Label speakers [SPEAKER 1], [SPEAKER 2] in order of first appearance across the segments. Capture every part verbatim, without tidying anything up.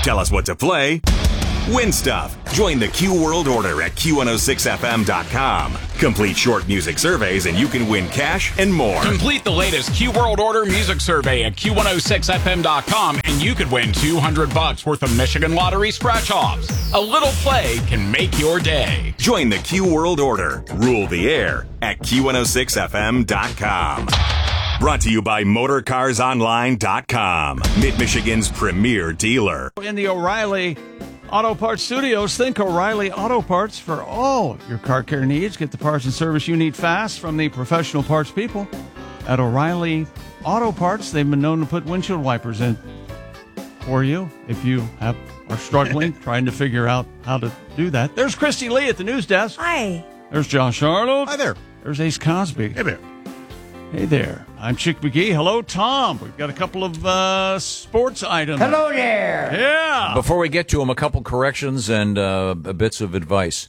[SPEAKER 1] Tell us what to play. Win stuff. Join the Q World Order at Q one oh six F M dot com. Complete short music surveys and you can win cash and more.
[SPEAKER 2] Complete the latest Q World Order music survey at Q one oh six F M dot com and you could win two hundred bucks worth of Michigan Lottery scratch-offs. A little play can make your day.
[SPEAKER 1] Join the Q World Order. Rule the air at Q one oh six F M dot com. Brought to you by Motor Cars Online dot com, Mid-Michigan's premier dealer.
[SPEAKER 3] In the O'Reilly Auto Parts Studios, think O'Reilly Auto Parts for all your car care needs. Get the parts and service you need fast from the professional parts people at O'Reilly Auto Parts. They've been known to put windshield wipers in for you if you have are struggling trying to figure out how to do that. There's Christy Lee at the news desk.
[SPEAKER 4] Hi.
[SPEAKER 3] There's Josh Arnold.
[SPEAKER 5] Hi there.
[SPEAKER 3] There's Ace Cosby.
[SPEAKER 5] Hey there.
[SPEAKER 3] Hey there. I'm Chick McGee. Hello, Tom. We've got a couple of uh, sports items.
[SPEAKER 6] Hello there.
[SPEAKER 3] Yeah.
[SPEAKER 7] Before we get to them, a couple corrections and uh, bits of advice.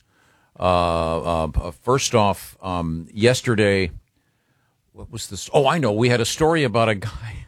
[SPEAKER 7] Uh, uh, first off, um, yesterday, what was this? Oh, I know. We had a story about a guy,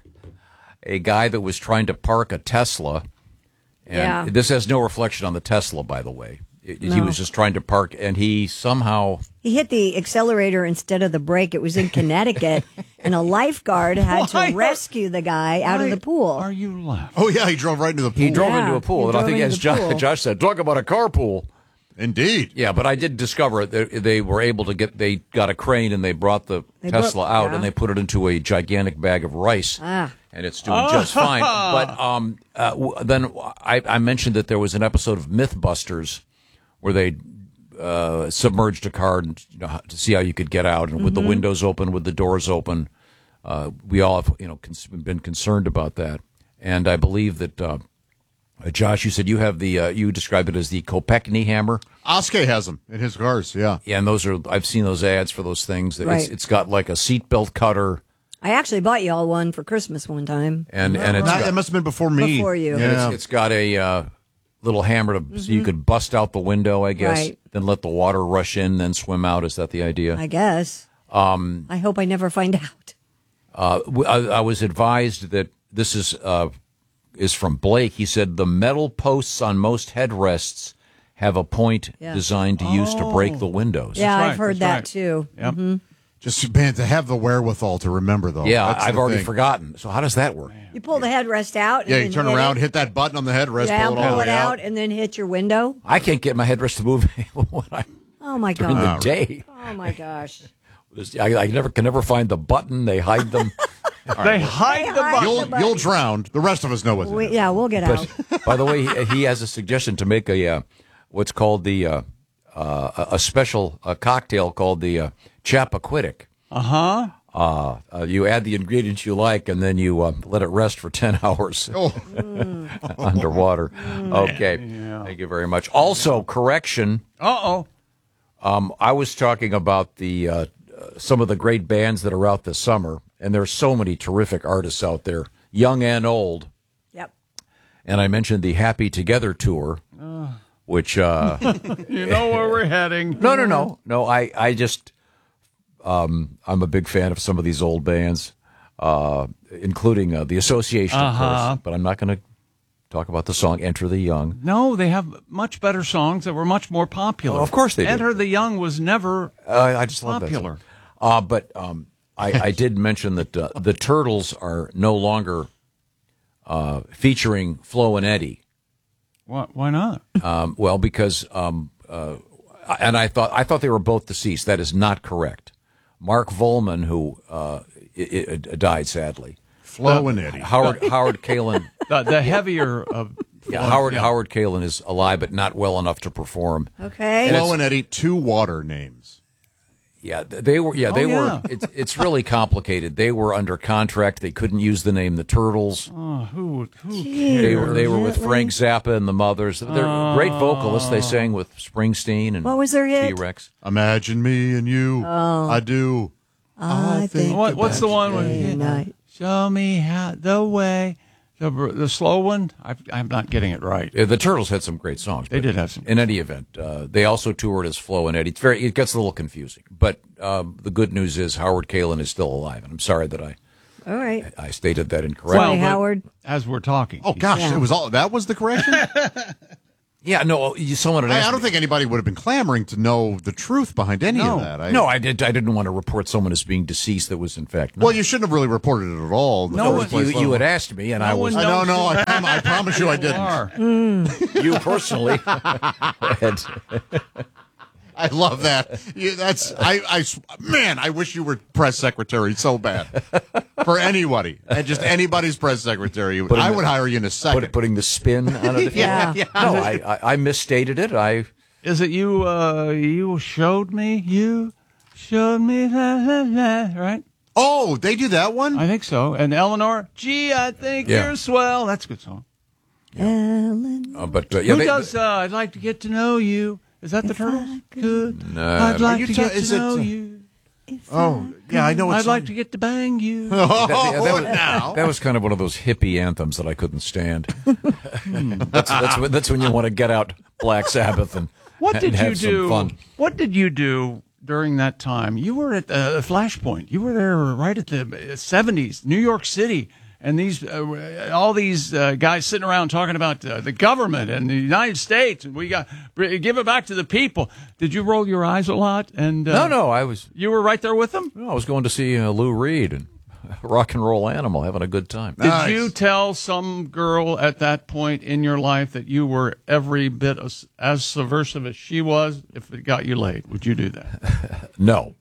[SPEAKER 7] a guy that was trying to park a Tesla. And
[SPEAKER 4] Yeah.
[SPEAKER 7] this has no reflection on the Tesla, by the way. It- He
[SPEAKER 4] No.
[SPEAKER 7] was just trying to park, and he somehow...
[SPEAKER 4] He hit the accelerator instead of the brake. It was in Connecticut, and a lifeguard had
[SPEAKER 3] Why
[SPEAKER 4] to
[SPEAKER 3] are-
[SPEAKER 4] rescue the guy out of
[SPEAKER 3] Why
[SPEAKER 4] the pool.
[SPEAKER 3] Are you laughing?
[SPEAKER 5] Oh, yeah, he drove right into the pool.
[SPEAKER 7] He drove
[SPEAKER 4] Yeah,
[SPEAKER 7] into a pool,
[SPEAKER 4] he
[SPEAKER 7] and I
[SPEAKER 4] drove
[SPEAKER 7] think,
[SPEAKER 4] into
[SPEAKER 7] as
[SPEAKER 4] the
[SPEAKER 7] Josh,
[SPEAKER 4] pool.
[SPEAKER 7] Josh said, talk about a carpool.
[SPEAKER 5] Indeed.
[SPEAKER 7] Yeah, but I did discover they, they were able to get, they got a crane and they brought the
[SPEAKER 4] They
[SPEAKER 7] Tesla
[SPEAKER 4] brought-
[SPEAKER 7] out
[SPEAKER 4] yeah.
[SPEAKER 7] and they put it into a gigantic bag of rice.
[SPEAKER 4] Ah.
[SPEAKER 7] And it's doing just fine. But um, uh, w- then I, I mentioned that there was an episode of Mythbusters where they uh, submerged a car and, you know, to see how you could get out, and with the windows open, with the doors open. Uh, we all have, you know, cons- been concerned about that. And I believe that, uh, uh, Josh, you said you have the, uh, you described it as the Kopechne hammer.
[SPEAKER 5] Oskay has them in his cars, yeah.
[SPEAKER 7] Yeah, and those are, I've seen those ads for those things. It's,
[SPEAKER 4] Right.
[SPEAKER 7] it's got like a seatbelt cutter,
[SPEAKER 4] I actually bought y'all one for Christmas one time.
[SPEAKER 7] and, and it's
[SPEAKER 5] That,
[SPEAKER 7] got,
[SPEAKER 5] that must have been before me.
[SPEAKER 4] Before you.
[SPEAKER 7] and
[SPEAKER 5] Yeah.
[SPEAKER 7] it's, it's got a uh, little hammer to, so you could bust out the window, I guess,
[SPEAKER 4] Right.
[SPEAKER 7] then let the water rush in, then swim out. Is that the idea?
[SPEAKER 4] I guess. Um, I hope I never find out.
[SPEAKER 7] Uh, w- I, I was advised that this is uh, is from Blake. He said the metal posts on most headrests have a point
[SPEAKER 4] Yeah.
[SPEAKER 7] designed to use to break the windows.
[SPEAKER 4] Yeah,
[SPEAKER 3] right,
[SPEAKER 4] I've heard
[SPEAKER 3] that's
[SPEAKER 4] that
[SPEAKER 3] right.
[SPEAKER 4] too.
[SPEAKER 3] Yep.
[SPEAKER 5] Just, man, to have the wherewithal to remember, though.
[SPEAKER 7] Yeah,
[SPEAKER 5] That's
[SPEAKER 7] I've
[SPEAKER 5] the
[SPEAKER 7] already
[SPEAKER 5] thing.
[SPEAKER 7] forgotten. So how does that work?
[SPEAKER 4] You pull the headrest out.
[SPEAKER 5] Yeah,
[SPEAKER 4] and
[SPEAKER 5] you
[SPEAKER 4] then
[SPEAKER 5] turn
[SPEAKER 4] hit
[SPEAKER 5] around,
[SPEAKER 4] it.
[SPEAKER 5] hit that button on the headrest,
[SPEAKER 4] Yeah,
[SPEAKER 5] pull it all
[SPEAKER 4] pull
[SPEAKER 5] the
[SPEAKER 4] it
[SPEAKER 5] way
[SPEAKER 4] out,
[SPEAKER 5] out.
[SPEAKER 4] and then hit your window.
[SPEAKER 7] I can't get my headrest to move when I'm
[SPEAKER 4] Oh my
[SPEAKER 7] during the
[SPEAKER 4] god!
[SPEAKER 7] day.
[SPEAKER 4] Oh my gosh!
[SPEAKER 7] I, I never can never find the button. They hide them.
[SPEAKER 3] They hide the
[SPEAKER 4] hide
[SPEAKER 3] button.
[SPEAKER 5] You'll, you'll drown. The rest of us know what's
[SPEAKER 4] We,
[SPEAKER 5] it.
[SPEAKER 4] yeah, we'll get out.
[SPEAKER 7] But by the way, he, he has a suggestion to make a uh, what's called the uh, uh, a special uh, cocktail called the uh, Chappaquiddick.
[SPEAKER 3] Uh-huh.
[SPEAKER 7] Uh, uh, you add the ingredients you like, and then you uh, let it rest for ten hours
[SPEAKER 5] Oh,
[SPEAKER 7] underwater. Okay, thank you very much. Also, correction.
[SPEAKER 3] Uh-oh.
[SPEAKER 7] Um, I was talking about the uh, uh, some of the great bands that are out this summer, and there's so many terrific artists out there, young and old.
[SPEAKER 4] Yep.
[SPEAKER 7] And I mentioned the Happy Together tour, which uh,
[SPEAKER 3] You know where we're heading.
[SPEAKER 7] no, no, no, no. I, I just um, I'm a big fan of some of these old bands, uh, including uh, the Association, of
[SPEAKER 3] Uh-huh.
[SPEAKER 7] course. But I'm not going to talk about the song "Enter the Young."
[SPEAKER 3] No, they have much better songs that were much more popular.
[SPEAKER 7] Oh, of course they do.
[SPEAKER 3] Enter the Young was never
[SPEAKER 7] Uh, I just love
[SPEAKER 3] popular.
[SPEAKER 7] that song. Uh, but um, I, I did mention that uh, the Turtles are no longer uh, featuring Flo and Eddie.
[SPEAKER 3] Why, why not?
[SPEAKER 7] Um, well, because um, uh, and I thought I thought they were both deceased. That is not correct. Mark Volman, who uh, i i died sadly.
[SPEAKER 5] Flo and Eddie.
[SPEAKER 7] Howard Howard Kalin.
[SPEAKER 3] The, the heavier of
[SPEAKER 7] Yeah, Howard Howard Kalin is alive, but not well enough to perform.
[SPEAKER 4] Okay.
[SPEAKER 5] Flo and Eddie, two water names.
[SPEAKER 7] Yeah, th- they were. Yeah, they
[SPEAKER 3] Oh, yeah.
[SPEAKER 7] were. It's it's really complicated. They were under contract. They couldn't use the name the Turtles.
[SPEAKER 3] oh, who who
[SPEAKER 7] They were they were with Frank Zappa and the Mothers. They're great vocalists. They sang with Springsteen and
[SPEAKER 4] What was their hit?
[SPEAKER 7] T-Rex.
[SPEAKER 5] Imagine me and you.
[SPEAKER 4] Oh.
[SPEAKER 5] I do.
[SPEAKER 4] I think
[SPEAKER 3] What, what's the one?
[SPEAKER 4] day
[SPEAKER 3] With,
[SPEAKER 4] and night.
[SPEAKER 3] Show me how the way. The, the slow one. I, I'm not getting it right.
[SPEAKER 7] Yeah, the Turtles had some great songs.
[SPEAKER 3] They
[SPEAKER 7] but
[SPEAKER 3] did have some.
[SPEAKER 7] In any event, uh, they also toured as Flo and Eddie. It's very. It gets a little confusing. But um, the good news is Howard Kalin is still alive, and I'm sorry that I
[SPEAKER 4] All right.
[SPEAKER 7] I stated that incorrectly.
[SPEAKER 4] Sorry,
[SPEAKER 3] but
[SPEAKER 4] Howard.
[SPEAKER 3] As we're talking.
[SPEAKER 5] Oh gosh,
[SPEAKER 4] Yeah.
[SPEAKER 5] it was all that was the correction.
[SPEAKER 7] Yeah, no, you, someone had
[SPEAKER 5] I,
[SPEAKER 7] asked
[SPEAKER 5] I don't
[SPEAKER 7] me-
[SPEAKER 5] think anybody would have been clamoring to know the truth behind any
[SPEAKER 3] No.
[SPEAKER 5] of that. I,
[SPEAKER 7] No, I did. I didn't want to report someone as being deceased that was in fact not.
[SPEAKER 5] Well, you shouldn't have really reported it at all. in the
[SPEAKER 3] No,
[SPEAKER 5] first
[SPEAKER 3] one-
[SPEAKER 5] place,
[SPEAKER 7] you, you
[SPEAKER 5] let
[SPEAKER 7] had
[SPEAKER 5] alone-
[SPEAKER 7] asked me, and I
[SPEAKER 3] No
[SPEAKER 7] was
[SPEAKER 3] one
[SPEAKER 5] I, no,
[SPEAKER 3] knows
[SPEAKER 5] no,
[SPEAKER 3] who
[SPEAKER 5] I, prom- I promise you, I didn't.
[SPEAKER 3] are.
[SPEAKER 7] you personally. had-
[SPEAKER 5] I love that. You, that's I, I. s- Man, I wish you were press secretary so bad for anybody, and just anybody's press secretary.
[SPEAKER 7] Putting
[SPEAKER 5] I
[SPEAKER 7] the-
[SPEAKER 5] would hire you in a second.
[SPEAKER 7] put, putting the spin on it.
[SPEAKER 4] Yeah.
[SPEAKER 7] No, I, I, I misstated it. I
[SPEAKER 3] Is it you? Uh, you showed me. You showed me. La, la, la, right?
[SPEAKER 5] Oh, they do that one.
[SPEAKER 3] I think so. And Eleanor, gee, I think
[SPEAKER 7] Yeah.
[SPEAKER 3] you're swell. That's a good song.
[SPEAKER 4] Ellen.
[SPEAKER 7] uh, but uh, yeah,
[SPEAKER 3] Who
[SPEAKER 7] they,
[SPEAKER 3] does? Uh, I'd like to get to know you. Is that the Turtles? Good.
[SPEAKER 7] No,
[SPEAKER 3] I'd
[SPEAKER 7] are
[SPEAKER 3] like
[SPEAKER 5] you
[SPEAKER 3] to
[SPEAKER 5] ta-
[SPEAKER 3] get
[SPEAKER 5] is
[SPEAKER 3] to
[SPEAKER 5] it,
[SPEAKER 3] know
[SPEAKER 5] uh,
[SPEAKER 3] you.
[SPEAKER 5] oh, yeah, I know. What
[SPEAKER 3] I'd like to
[SPEAKER 5] song-
[SPEAKER 3] get to bang you.
[SPEAKER 5] Oh,
[SPEAKER 7] that, that was,
[SPEAKER 5] now.
[SPEAKER 7] that was kind of one of those hippie anthems that I couldn't stand. that's, that's, when- that's when you want to get out Black Sabbath and,
[SPEAKER 3] What
[SPEAKER 7] and
[SPEAKER 3] did you
[SPEAKER 7] have some
[SPEAKER 3] do?
[SPEAKER 7] fun.
[SPEAKER 3] What did you do during that time? You were at uh, Flashpoint. You were there right at the seventies, New York City, and these uh, all these uh, guys sitting around talking about uh, the government and the United States, and we got give it back to the people. Did you roll your eyes a lot? And uh,
[SPEAKER 7] No, no, I was
[SPEAKER 3] you were right there with them.
[SPEAKER 7] I was going to see uh, Lou Reed and Rock and Roll Animal, having a good time.
[SPEAKER 3] Did
[SPEAKER 5] Nice.
[SPEAKER 3] you tell some girl at that point in your life that you were every bit as, as subversive as she was if it got you laid? Would you do that?
[SPEAKER 7] No.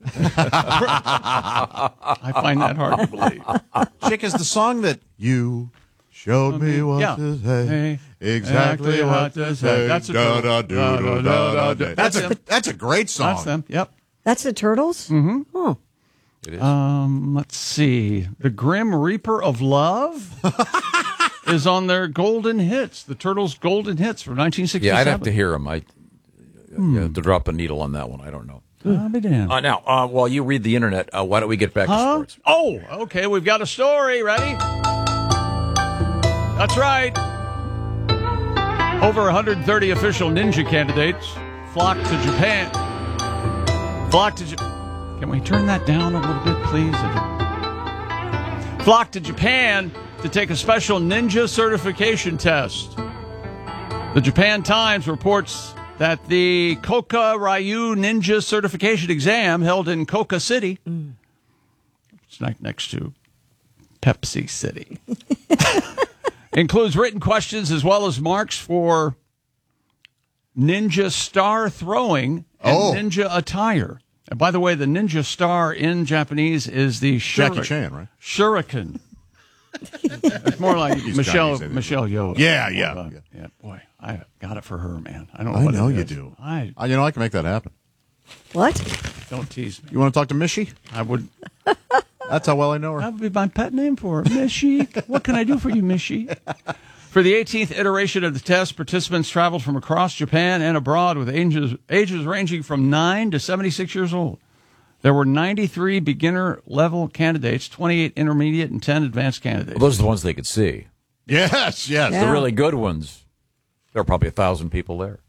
[SPEAKER 3] I find that hard to believe.
[SPEAKER 5] Chick is the song that you showed me what
[SPEAKER 3] Yeah.
[SPEAKER 5] to say.
[SPEAKER 3] Hey,
[SPEAKER 5] Exactly what to say.
[SPEAKER 3] That's a
[SPEAKER 5] Da,
[SPEAKER 3] turtle.
[SPEAKER 5] da, do, da, da, da, da. That's a
[SPEAKER 3] them.
[SPEAKER 5] that's a great song.
[SPEAKER 3] That's them. Yep.
[SPEAKER 4] That's the Turtles? Mm-hmm. Oh.
[SPEAKER 7] It is.
[SPEAKER 3] Um, let's see. The Grim Reaper of Love is on their golden hits. The Turtles' golden hits from nineteen sixty-seven.
[SPEAKER 7] yeah, I'd have to hear him. I yeah, to drop a needle on that one. I don't know.
[SPEAKER 3] I'll be damned.
[SPEAKER 7] Uh, now, uh, while you read the internet, uh, why don't we get back to
[SPEAKER 3] Huh?
[SPEAKER 7] sports?
[SPEAKER 3] Oh, okay. We've got a story. Ready? That's right. Over one hundred thirty official ninja candidates flocked to Japan. Flocked to Japan. Can we turn that down a little bit, please? Flocked to Japan to take a special ninja certification test. The Japan Times reports that the Koka Ryu Ninja Certification Exam held in Koka City, it's like next to Pepsi City, includes written questions as well as marks for ninja star throwing and
[SPEAKER 5] Oh.
[SPEAKER 3] ninja attire. And by the way, the ninja star in Japanese is the shuriken.
[SPEAKER 5] Jackie Chan, right?
[SPEAKER 3] Shuriken. It's more like
[SPEAKER 5] He's
[SPEAKER 3] Michelle
[SPEAKER 5] Chinese, isn't he?
[SPEAKER 3] Michelle Yeoh.
[SPEAKER 5] Yeah, yeah,
[SPEAKER 3] Uh,
[SPEAKER 5] yeah.
[SPEAKER 3] yeah. Boy, I got it for her, man. I don't know
[SPEAKER 5] I
[SPEAKER 3] what
[SPEAKER 5] know
[SPEAKER 3] it
[SPEAKER 5] you
[SPEAKER 3] is.
[SPEAKER 5] do.
[SPEAKER 3] I
[SPEAKER 5] Uh, you know, I can make that happen.
[SPEAKER 4] What?
[SPEAKER 3] don't tease me.
[SPEAKER 5] You want to talk to Mishy?
[SPEAKER 3] I would.
[SPEAKER 5] That's how well I know her.
[SPEAKER 3] That would be my pet name for her, Mishy. What can I do for you, Mishy? For the eighteenth iteration of the test, participants traveled from across Japan and abroad with ages, ages ranging from nine to seventy-six years old. There were ninety-three beginner-level candidates, twenty-eight intermediate, and ten advanced candidates.
[SPEAKER 7] Well, those are the ones they could see.
[SPEAKER 5] Yes, yes.
[SPEAKER 4] Yeah.
[SPEAKER 7] The really good ones, there are probably a thousand people there.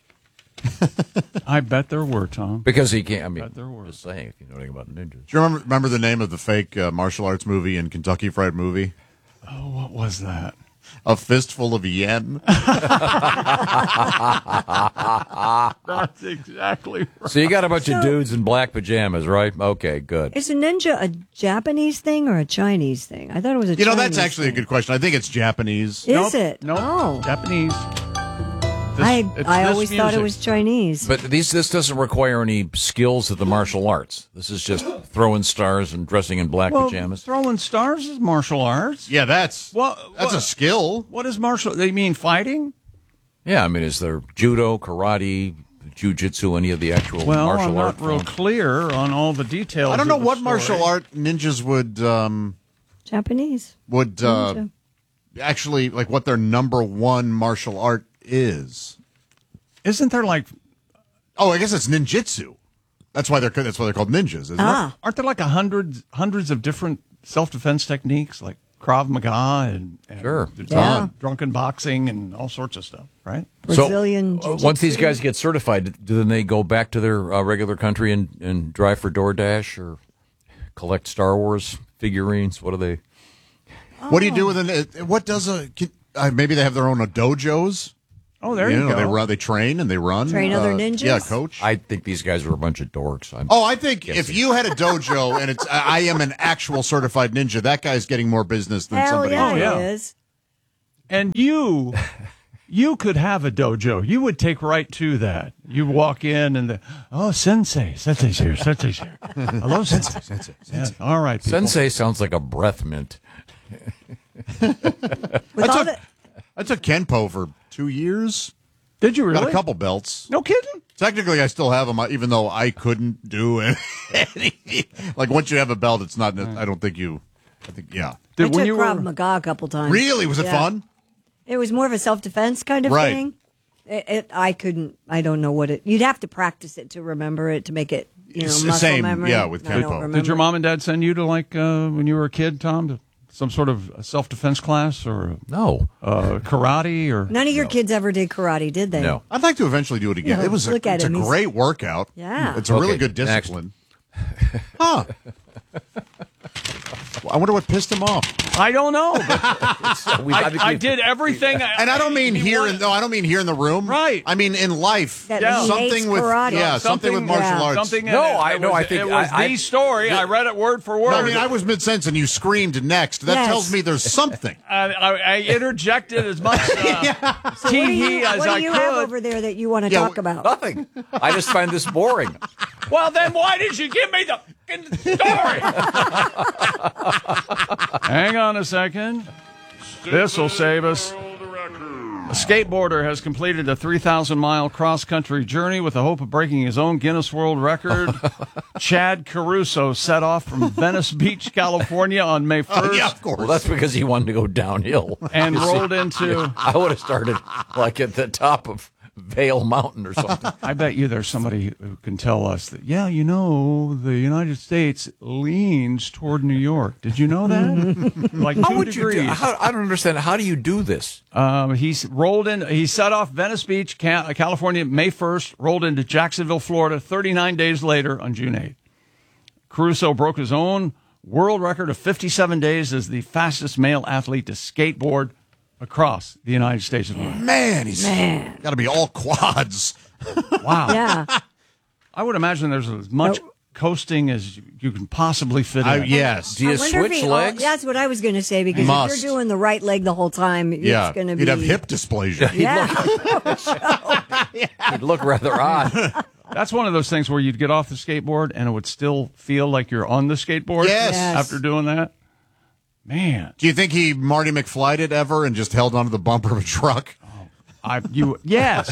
[SPEAKER 3] I bet there were, Tom.
[SPEAKER 7] Because he can't, I mean,
[SPEAKER 3] Bet there were.
[SPEAKER 7] just saying, if you know anything about ninjas.
[SPEAKER 5] Do you remember, remember the name of the fake uh, martial arts movie in Kentucky Fried Movie?
[SPEAKER 3] Oh, what was that?
[SPEAKER 5] A Fistful of Yen.
[SPEAKER 3] That's exactly right.
[SPEAKER 7] So you got a bunch of
[SPEAKER 4] So-
[SPEAKER 7] dudes in black pajamas, right? Okay, good.
[SPEAKER 4] Is a ninja a Japanese thing or a Chinese thing? I thought it was a
[SPEAKER 5] You know,
[SPEAKER 4] Chinese
[SPEAKER 5] that's actually a
[SPEAKER 4] thing.
[SPEAKER 5] good question. I think it's Japanese.
[SPEAKER 4] Is
[SPEAKER 3] Nope,
[SPEAKER 4] it?
[SPEAKER 3] Nope.
[SPEAKER 4] Oh.
[SPEAKER 3] Japanese. This-
[SPEAKER 4] I,
[SPEAKER 3] it's
[SPEAKER 4] I
[SPEAKER 3] this
[SPEAKER 4] always thought it
[SPEAKER 3] music.
[SPEAKER 4] was Chinese.
[SPEAKER 7] But these, this doesn't require any skills of the martial arts. This is just throwing stars and dressing in black
[SPEAKER 3] Well,
[SPEAKER 7] pajamas.
[SPEAKER 3] throwing stars is martial arts.
[SPEAKER 5] Yeah, that's
[SPEAKER 3] Well,
[SPEAKER 5] that's
[SPEAKER 3] what-
[SPEAKER 5] a skill.
[SPEAKER 3] What is martial? They mean fighting?
[SPEAKER 7] Yeah, I mean, is there judo, karate, jiu-jitsu, any of the actual
[SPEAKER 3] Well,
[SPEAKER 7] martial
[SPEAKER 3] I'm
[SPEAKER 7] art
[SPEAKER 3] not real
[SPEAKER 7] forms?
[SPEAKER 3] clear on all the details.
[SPEAKER 5] I don't know
[SPEAKER 3] of the
[SPEAKER 5] what
[SPEAKER 3] story.
[SPEAKER 5] martial art ninjas would um,
[SPEAKER 4] Japanese.
[SPEAKER 5] would uh,
[SPEAKER 4] Ninja.
[SPEAKER 5] actually like what their number one martial art is.
[SPEAKER 3] Isn't there like?
[SPEAKER 5] Oh, I guess it's ninjutsu. That's why they're that's why they're called ninjas, isn't
[SPEAKER 4] Ah.
[SPEAKER 3] Aren't there like a hundred hundreds of different self defense techniques like Krav Maga and, and
[SPEAKER 7] Sure.
[SPEAKER 4] Yeah.
[SPEAKER 3] drunken boxing and all sorts of stuff, right?
[SPEAKER 4] Brazilian
[SPEAKER 7] So, uh,
[SPEAKER 4] jiu-jitsu.
[SPEAKER 7] once these guys get certified, do then they go back to their uh, regular country and, and drive for DoorDash or collect Star Wars figurines. What are they?
[SPEAKER 5] What do you do with an? What does a? Can, uh, maybe they have their own uh, dojos.
[SPEAKER 3] Oh, there you,
[SPEAKER 5] you know,
[SPEAKER 3] go.
[SPEAKER 5] They run, they train and they run.
[SPEAKER 4] Train other
[SPEAKER 5] uh,
[SPEAKER 4] ninjas?
[SPEAKER 5] Yeah, coach.
[SPEAKER 7] I think these guys are a bunch of dorks. I'm
[SPEAKER 5] oh, I think
[SPEAKER 7] guessing.
[SPEAKER 5] if you had a dojo and it's I am an actual certified ninja, that guy's getting more business than
[SPEAKER 4] Hell
[SPEAKER 5] somebody
[SPEAKER 4] yeah,
[SPEAKER 5] else.
[SPEAKER 3] Oh, yeah.
[SPEAKER 4] it is.
[SPEAKER 3] And you, you could have a dojo. You would take right to that. You walk in and the, oh, sensei, sensei's here, sensei's here. Hello, sensei, sensei, sensei. Yeah. All right, people.
[SPEAKER 7] Sensei sounds like a breath mint.
[SPEAKER 4] With
[SPEAKER 5] I
[SPEAKER 4] all
[SPEAKER 5] took,
[SPEAKER 4] the,
[SPEAKER 5] I took Kenpo for two years.
[SPEAKER 3] Did you really?
[SPEAKER 5] Got a couple belts.
[SPEAKER 3] No kidding.
[SPEAKER 5] Technically, I still have them, even though I couldn't do anything. Like, once you have a belt, it's not, I don't think you, I think, yeah.
[SPEAKER 4] I
[SPEAKER 3] Did,
[SPEAKER 4] took
[SPEAKER 3] when you
[SPEAKER 4] Krav
[SPEAKER 3] were,
[SPEAKER 4] Maga a couple times.
[SPEAKER 5] Really? Was it
[SPEAKER 4] Yeah.
[SPEAKER 5] fun?
[SPEAKER 4] It was more of a self-defense kind of
[SPEAKER 5] Right.
[SPEAKER 4] thing. It, it, I couldn't, I don't know what it, you'd have to practice it to remember it, to make it, you know,
[SPEAKER 5] It's the
[SPEAKER 4] muscle
[SPEAKER 5] same,
[SPEAKER 4] memory.
[SPEAKER 5] yeah, with
[SPEAKER 4] I don't
[SPEAKER 5] Kenpo.
[SPEAKER 4] remember.
[SPEAKER 3] did your mom and dad send you to, like, uh, when you were a kid, Tom, to some sort of self-defense class or
[SPEAKER 7] No.
[SPEAKER 3] uh, karate or?
[SPEAKER 4] None of your kids ever did karate, did they?
[SPEAKER 7] No.
[SPEAKER 5] I'd like to eventually do it again.
[SPEAKER 4] Yeah,
[SPEAKER 5] it was a,
[SPEAKER 4] look at
[SPEAKER 5] it's a
[SPEAKER 4] him. He's-
[SPEAKER 5] great workout.
[SPEAKER 4] Yeah.
[SPEAKER 5] It's a really
[SPEAKER 7] Okay,
[SPEAKER 5] good
[SPEAKER 7] next.
[SPEAKER 5] discipline. Huh. I wonder what pissed him off.
[SPEAKER 3] I don't know. But
[SPEAKER 7] We-
[SPEAKER 3] I,
[SPEAKER 7] think
[SPEAKER 3] I
[SPEAKER 7] we've-
[SPEAKER 3] did everything.
[SPEAKER 5] And I don't mean
[SPEAKER 3] he
[SPEAKER 5] here.
[SPEAKER 3] wanted-
[SPEAKER 5] In, no, I don't mean here in the room.
[SPEAKER 3] Right.
[SPEAKER 5] I mean in life.
[SPEAKER 4] That
[SPEAKER 3] Yeah.
[SPEAKER 4] he
[SPEAKER 5] Something
[SPEAKER 4] hates
[SPEAKER 5] with
[SPEAKER 4] karate.
[SPEAKER 5] yeah, something, with martial
[SPEAKER 4] yeah.
[SPEAKER 5] arts.
[SPEAKER 3] Something.
[SPEAKER 7] No,
[SPEAKER 3] in it.
[SPEAKER 7] I-
[SPEAKER 3] It
[SPEAKER 7] no,
[SPEAKER 3] was-
[SPEAKER 7] I think
[SPEAKER 3] it was
[SPEAKER 7] I-
[SPEAKER 3] the
[SPEAKER 7] I-
[SPEAKER 3] story. I read it word for word.
[SPEAKER 5] No, I mean, I was mid sentence and you screamed next. That
[SPEAKER 4] Yes.
[SPEAKER 5] tells me there's something.
[SPEAKER 3] I, I, I interjected as much uh,
[SPEAKER 4] What do
[SPEAKER 3] tee-hee
[SPEAKER 4] you,
[SPEAKER 3] as
[SPEAKER 4] what do
[SPEAKER 3] I
[SPEAKER 4] you
[SPEAKER 3] could.
[SPEAKER 4] have over there that you want to
[SPEAKER 5] Yeah,
[SPEAKER 4] talk
[SPEAKER 5] w-
[SPEAKER 4] about?
[SPEAKER 7] Nothing. I just find this boring.
[SPEAKER 3] Well, then why did you give me the fucking story? Hang on a second. This will save us. A skateboarder has completed a three thousand mile cross-country journey with the hope of breaking his own Guinness World Record. Chad Caruso set off from Venice Beach, California on May first
[SPEAKER 5] Oh, yeah, of course.
[SPEAKER 7] Well, that's because he wanted to go downhill.
[SPEAKER 3] and rolled into...
[SPEAKER 7] I would have started like at the top of Vale Mountain or something.
[SPEAKER 3] I bet you there's somebody who can tell us that, yeah, you know, the United States leans toward New York. Did you know that? Like
[SPEAKER 7] How
[SPEAKER 3] two
[SPEAKER 7] would you
[SPEAKER 3] degrees.
[SPEAKER 7] do? How, I don't understand. How do you do this?
[SPEAKER 3] Um, he's rolled in. He set off Venice Beach, Ca- California, May first. Rolled into Jacksonville, Florida, thirty-nine days later on June eighth. Caruso broke his own world record of fifty-seven days as the fastest male athlete to skateboard across the United States of America.
[SPEAKER 5] Man, he's
[SPEAKER 4] Man.
[SPEAKER 5] got to be all quads.
[SPEAKER 3] Wow!
[SPEAKER 4] Yeah.
[SPEAKER 3] I would imagine there's as much
[SPEAKER 4] Oh.
[SPEAKER 3] coasting as you can possibly fit in.
[SPEAKER 5] I, yes.
[SPEAKER 7] Do you
[SPEAKER 4] I wonder if
[SPEAKER 7] switch
[SPEAKER 4] he- oh,
[SPEAKER 7] legs?
[SPEAKER 4] that's what I was going to say, because
[SPEAKER 5] Must.
[SPEAKER 4] if you're doing the right leg the whole time,
[SPEAKER 5] Yeah.
[SPEAKER 4] it's going to be.
[SPEAKER 5] You'd have hip dysplasia.
[SPEAKER 4] Yeah.
[SPEAKER 7] He'd look rather odd.
[SPEAKER 3] That's one of those things where you'd get off the skateboard and it would still feel like you're on the skateboard.
[SPEAKER 5] Yes.
[SPEAKER 4] Yes.
[SPEAKER 3] After doing that, man.
[SPEAKER 5] Do you think he Marty McFly'd it ever and just held onto the bumper of a truck?
[SPEAKER 3] I you yes.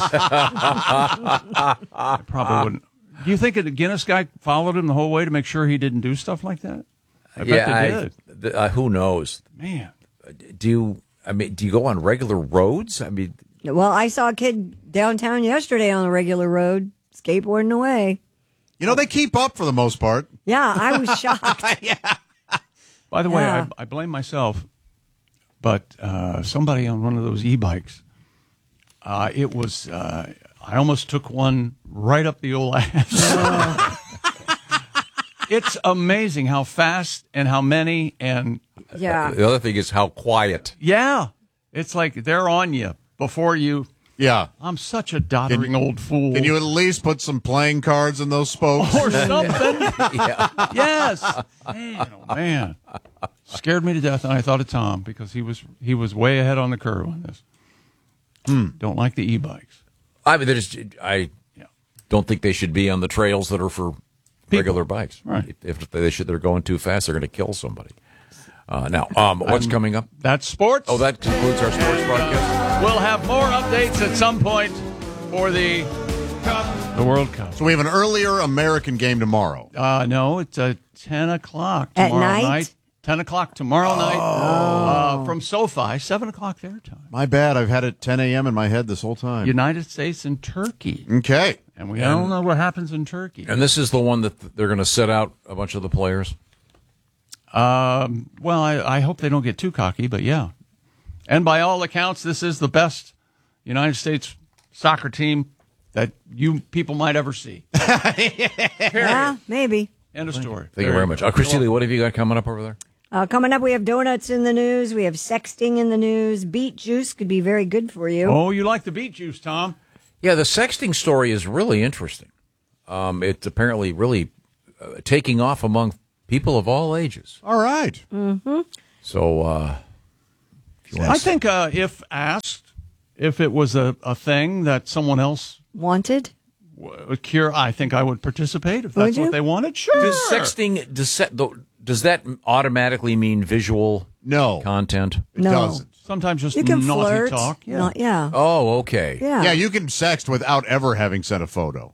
[SPEAKER 3] I probably wouldn't. Do you think a Guinness guy followed him the whole way to make sure he didn't do stuff like that? I bet
[SPEAKER 7] yeah,
[SPEAKER 3] they
[SPEAKER 7] I,
[SPEAKER 3] did.
[SPEAKER 7] th- uh, who knows?
[SPEAKER 3] Man,
[SPEAKER 7] Do you? I mean, do you go on regular roads? I mean,
[SPEAKER 4] Well, I saw a kid downtown yesterday on the regular road skateboarding away.
[SPEAKER 5] You know, they keep up for the most part.
[SPEAKER 4] Yeah, I was shocked.
[SPEAKER 3] by the way,
[SPEAKER 4] Yeah.
[SPEAKER 3] I, I blame myself, but uh, somebody on one of those e-bikes, uh, it was. Uh, I almost took one right up the old ass. It's amazing how fast and how many and
[SPEAKER 4] Yeah.
[SPEAKER 7] the other thing is how quiet.
[SPEAKER 3] yeah, it's like they're on you before you.
[SPEAKER 5] Yeah.
[SPEAKER 3] I'm such a doddering old fool.
[SPEAKER 5] Can you at least put some playing cards in those spokes?
[SPEAKER 3] or something? Yes. Man, oh man, scared me to death, and I thought of Tom because he was he was way ahead on the curve on this. Don't like the e-bikes.
[SPEAKER 7] I mean, there's. I
[SPEAKER 3] Yeah.
[SPEAKER 7] don't think they should be on the trails that are for regular bikes.
[SPEAKER 3] Right.
[SPEAKER 7] If, if they should, they're going too fast, they're going to kill somebody. Uh, now, um, what's coming up?
[SPEAKER 3] That's sports.
[SPEAKER 7] Oh, that concludes our sports broadcast.
[SPEAKER 3] We'll have more updates at some point for the the World Cup.
[SPEAKER 5] So we have an earlier American game tomorrow.
[SPEAKER 3] Uh, no, it's uh, ten o'clock
[SPEAKER 4] At
[SPEAKER 3] tomorrow
[SPEAKER 4] night?
[SPEAKER 3] Ten o'clock tomorrow night uh, from SoFi. Seven o'clock their time.
[SPEAKER 5] My bad. I've had it ten a.m. in my head this whole time.
[SPEAKER 3] United States and Turkey,
[SPEAKER 5] Okay.
[SPEAKER 3] and we don't know what happens in Turkey.
[SPEAKER 7] And this is the one that they're going to set out a bunch of the players.
[SPEAKER 3] Um, well, I, I hope they don't get too cocky, but yeah. And by all accounts, this is the best United States soccer team that you people might ever see.
[SPEAKER 4] Yeah, maybe.
[SPEAKER 3] End of story.
[SPEAKER 7] Thank you very much. Uh, Christy Lee, what have you got coming up over there?
[SPEAKER 4] Uh, coming up, we have donuts in the news. We have sexting in the news. Beet juice could be very good for you.
[SPEAKER 3] Oh, you like the beet juice, Tom?
[SPEAKER 7] Yeah, the sexting story is really interesting. Um, it's apparently really uh, taking off among people of all ages.
[SPEAKER 5] All right.
[SPEAKER 4] Mm-hmm.
[SPEAKER 7] So, uh, if you want
[SPEAKER 3] I
[SPEAKER 7] to
[SPEAKER 3] think uh, if asked, if it was a, a thing that someone else
[SPEAKER 4] Wanted?
[SPEAKER 3] would cure, I think I would participate if that's
[SPEAKER 4] Would you?
[SPEAKER 3] what they wanted. Sure.
[SPEAKER 7] Does sexting does, se- does that automatically mean visual
[SPEAKER 5] No.
[SPEAKER 7] content?
[SPEAKER 5] It
[SPEAKER 4] No.
[SPEAKER 5] doesn't.
[SPEAKER 3] Sometimes just
[SPEAKER 4] You can
[SPEAKER 3] naughty
[SPEAKER 4] flirt.
[SPEAKER 3] talk. Yeah.
[SPEAKER 4] Not- yeah.
[SPEAKER 7] Oh, okay.
[SPEAKER 4] Yeah.
[SPEAKER 5] Yeah, you can sext without ever having sent a photo.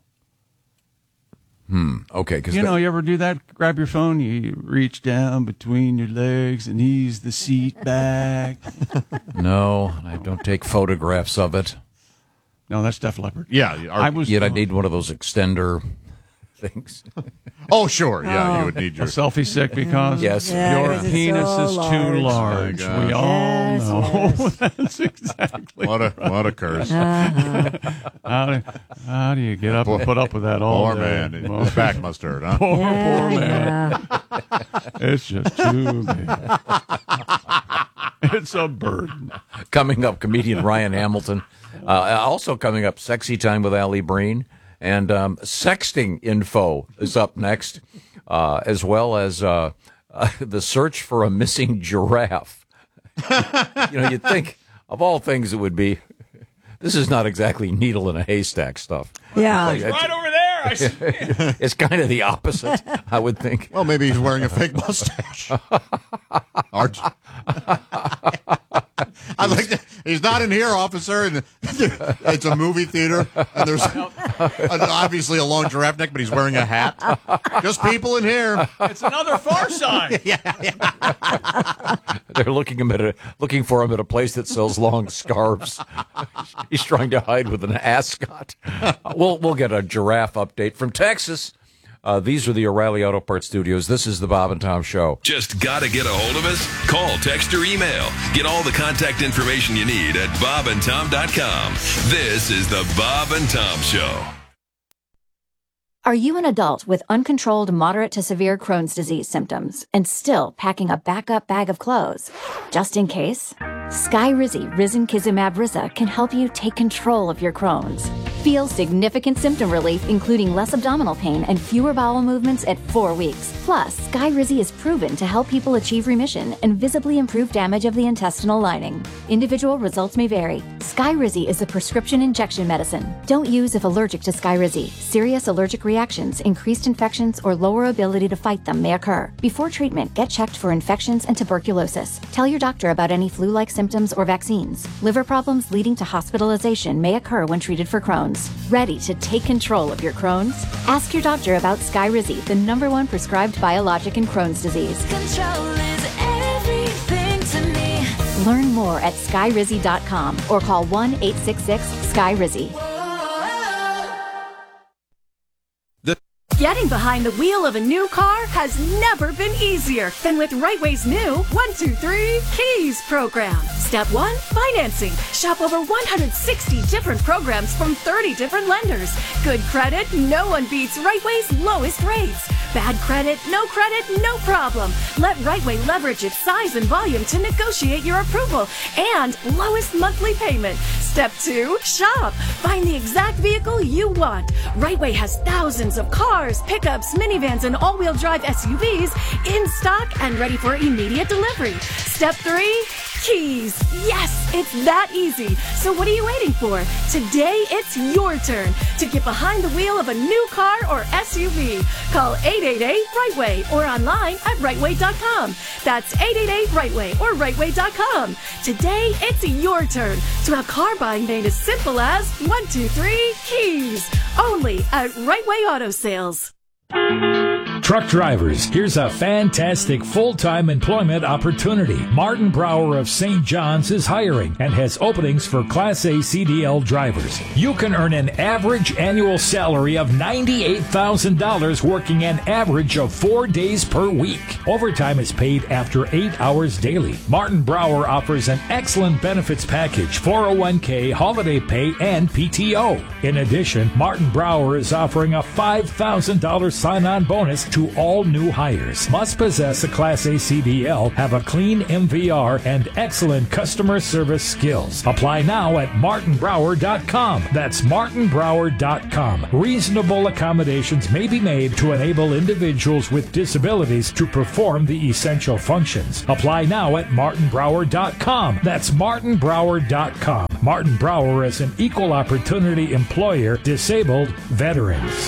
[SPEAKER 7] Okay, because
[SPEAKER 3] You know, you ever do that? Grab your phone, you reach down between your legs and ease the seat back.
[SPEAKER 7] no, I don't take photographs of it.
[SPEAKER 3] No, that's Def Leppard.
[SPEAKER 5] Yeah.
[SPEAKER 3] I was
[SPEAKER 7] Yet I need one of those extender things.
[SPEAKER 5] Oh, sure. Yeah, you would need
[SPEAKER 3] a
[SPEAKER 5] your.
[SPEAKER 3] selfie stick because
[SPEAKER 7] Yes.
[SPEAKER 4] Yeah,
[SPEAKER 3] your
[SPEAKER 4] because it's
[SPEAKER 3] penis
[SPEAKER 4] so
[SPEAKER 3] is too
[SPEAKER 4] large.
[SPEAKER 3] large.
[SPEAKER 5] Oh, my
[SPEAKER 3] we
[SPEAKER 5] gosh.
[SPEAKER 3] all
[SPEAKER 4] Yes,
[SPEAKER 3] know.
[SPEAKER 4] yes.
[SPEAKER 3] That's exactly.
[SPEAKER 5] What a what a curse.
[SPEAKER 3] How do, how do you get up and put up with that all
[SPEAKER 5] Poor
[SPEAKER 3] day?
[SPEAKER 5] man.
[SPEAKER 3] Poor,
[SPEAKER 5] His back must hurt, huh?
[SPEAKER 3] poor, poor
[SPEAKER 4] Yeah,
[SPEAKER 3] man.
[SPEAKER 4] yeah.
[SPEAKER 3] It's just too big. It's a burden.
[SPEAKER 7] Coming up, comedian Ryan Hamilton. Uh, also coming up, Sexy Time with Allie Breen. And um, sexting info is up next, uh, as well as uh, uh, the search for a missing giraffe. You know, you'd think, of all things, it would be, this is not exactly needle in a haystack stuff.
[SPEAKER 4] Yeah.
[SPEAKER 7] It's,
[SPEAKER 3] Right over there. I see it.
[SPEAKER 7] it's kind of the opposite, I would think.
[SPEAKER 5] Well, maybe he's wearing a fake mustache. Art. I like that. He's not in here, officer. And it's a movie theater, and there's obviously a long giraffe neck, but he's wearing a hat. Just people in here.
[SPEAKER 3] It's another Far Side.
[SPEAKER 7] They're looking him at a, looking for him at a place that sells long scarves. He's trying to hide with an ascot. We'll we'll get a giraffe update from Texas. Uh, these are the O'Reilly Auto Parts Studios. This is the Bob and Tom Show.
[SPEAKER 6] Just gotta get a hold of us? Call, text, or email. Get all the contact information you need at bob and tom dot com. This is the Bob and Tom Show.
[SPEAKER 8] Are you an adult with uncontrolled moderate to severe Crohn's disease symptoms and still packing a backup bag of clothes? Just in case? Skyrizi Risankizumab Riza can help you take control of your Crohn's. Feel significant symptom relief, including less abdominal pain and fewer bowel movements at four weeks. Plus, Skyrizi is proven to help people achieve remission and visibly improve damage of the intestinal lining. Individual results may vary. Skyrizi is a prescription injection medicine. Don't use if allergic to Skyrizi. Serious allergic reactions, increased infections, or lower ability to fight them may occur. Before treatment, get checked for infections and tuberculosis. Tell your doctor about any flu-like symptoms or vaccines. Liver problems leading to hospitalization may occur when treated for Crohn's. Ready to take control of your Crohn's? Ask your doctor about Skyrizi, the number one prescribed biologic in Crohn's disease.
[SPEAKER 9] Control is everything to me.
[SPEAKER 8] Learn more at skyrizi dot com or call one eight six six Skyrizi.
[SPEAKER 10] Getting behind the wheel of a new car has never been easier than with Rightway's new one two three Keys program. Step one, financing. Shop over one hundred sixty different programs from thirty different lenders. Good credit, no one beats Rightway's lowest rates. Bad credit, no credit, no problem. Let Rightway leverage its size and volume to negotiate your approval and lowest monthly payment. Step two, shop. Find the exact vehicle you want. Rightway has thousands of cars, pickups, minivans, and all-wheel drive S U Vs in stock and ready for immediate delivery. Step three, Keys. Yes, it's that easy. So what are you waiting for? Today, it's your turn to get behind the wheel of a new car or S U V. Call eight eight eight, RIGHTWAY or online at rightway dot com. That's eight eight eight, RIGHTWAY or rightway dot com. Today, it's your turn to have car buying made as simple as one two three Keys. Only at Rightway Auto Sales.
[SPEAKER 11] Truck drivers, here's a fantastic full-time employment opportunity. Martin Brower of Saint John's is hiring and has openings for Class A C D L drivers. You can earn an average annual salary of ninety-eight thousand dollars working an average of four days per week. Overtime is paid after eight hours daily. Martin Brower offers an excellent benefits package, four oh one k, holiday pay, and P T O. In addition, Martin Brower is offering a five thousand dollars sign-on bonus to all new hires. Must possess a Class A C D L, have a clean M V R, and excellent customer service skills. Apply now at martin brower dot com. That's martin brower dot com. Reasonable accommodations may be made to enable individuals with disabilities to perform the essential functions. Apply now at martin brower dot com. That's martin brower dot com. Martin Brower is an equal opportunity employer, disabled veterans.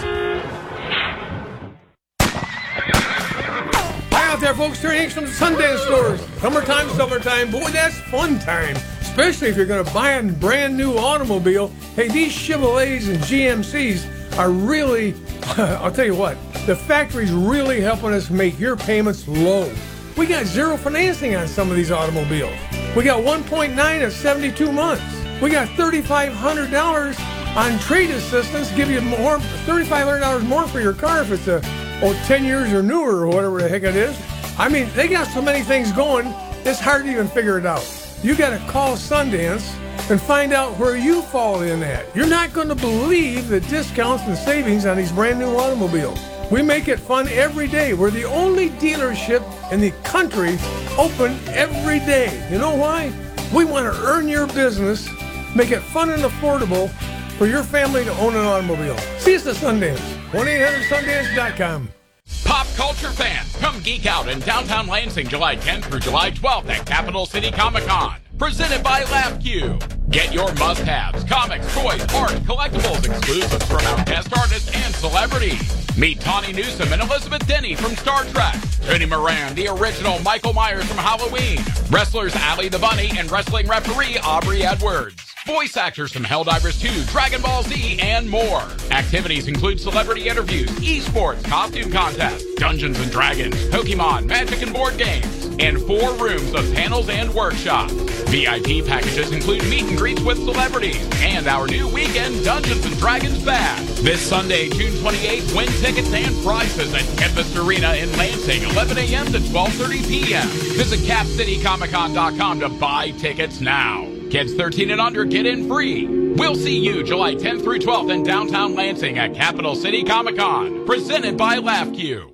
[SPEAKER 12] Hi out there, folks. Terry Hanks from the Sundance Stores. Summertime, summertime. Boy, that's fun time. Especially if you're going to buy a brand new automobile. Hey, these Chevrolets and G M Cs are really, I'll tell you what, the factory's really helping us make your payments low. We got zero financing on some of these automobiles. We got one point nine at seventy-two months. We got three thousand five hundred dollars on trade assistance, give you more, three thousand five hundred dollars more for your car if it's a, oh, ten years or newer or whatever the heck it is. I mean, they got so many things going, it's hard to even figure it out. You got to call Sundance and find out where you fall in at. You're not going to believe the discounts and savings on these brand new automobiles. We make it fun every day. We're the only dealership in the country open every day. You know why? We want to earn your business, make it fun and affordable for your family to own an automobile. See us at Sundance. one eight hundred sundance dot com.
[SPEAKER 2] Pop culture fans, come geek out in downtown Lansing July tenth through July twelfth at Capital City Comic Con. Presented by LaughQ. Get your must-haves, comics, toys, art, collectibles, exclusives from our guest artists and celebrities. Meet Tawny Newsome and Elizabeth Denny from Star Trek. Tony Moran, the original Michael Myers from Halloween. Wrestlers Allie the Bunny and wrestling referee Aubrey Edwards. Voice actors from Helldivers two, Dragon Ball Z, and more. Activities include celebrity interviews, esports, costume contests, Dungeons and Dragons, Pokemon, Magic and board games, and four rooms of panels and workshops. V I P packages include meet and greets with celebrities and our new weekend Dungeons and Dragons Bash. This Sunday, June twenty-eighth, win tickets and prizes at Canvas Arena in Lansing, eleven a.m. to twelve thirty p.m. Visit cap city comic con dot com to buy tickets now. Kids thirteen and under get in free. We'll see you July tenth through twelfth in downtown Lansing at Capital City Comic Con. Presented by LaughQ.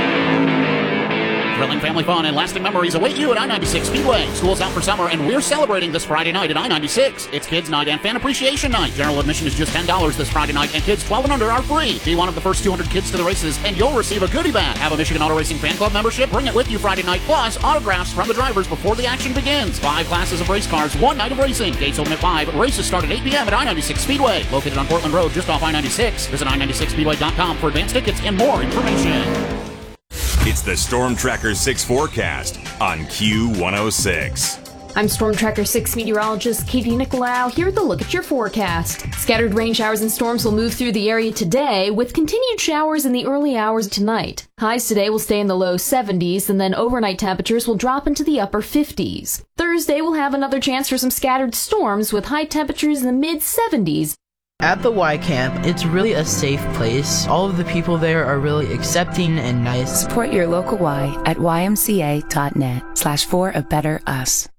[SPEAKER 13] Thrilling family fun and lasting memories await you at I ninety-six Speedway. School's out for summer, and we're celebrating this Friday night at I ninety-six. It's Kids Night and Fan Appreciation Night. General admission is just ten dollars this Friday night, and kids twelve and under are free. Be one of the first two hundred kids to the races, and you'll receive a goodie bag. Have a Michigan Auto Racing Fan Club membership? Bring it with you Friday night, plus autographs from the drivers before the action begins. Five classes of race cars, one night of racing. Gates open at five. Races start at eight p.m. at I ninety-six Speedway. Located on Portland Road, just off I ninety-six. Visit I ninety-six speedway dot com for advance tickets and more information.
[SPEAKER 1] It's the Storm Tracker six forecast on Q one oh six.
[SPEAKER 14] I'm Storm Tracker six meteorologist Katie Nicolau here with a look at your forecast. Scattered rain showers and storms will move through the area today, with continued showers in the early hours tonight. Highs today will stay in the low seventies, and then overnight temperatures will drop into the upper fifties. Thursday will have another chance for some scattered storms, with high temperatures in the mid seventies.
[SPEAKER 15] At the Y Camp, it's really a safe place. All of the people there are really accepting and nice.
[SPEAKER 16] Support your local Y at y m c a dot net slash for a better us.